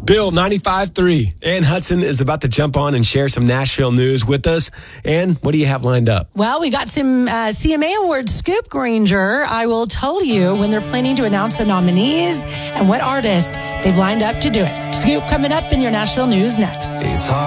Bill 95.3. Ann Hudson is about to jump on and share some Nashville news with us. Ann, what do you have lined up? Well, we got some CMA Awards scoop, Granger. I will tell you when they're planning to announce the nominees and what artist they've lined up to do it. Scoop coming up in your Nashville news next. It's hard.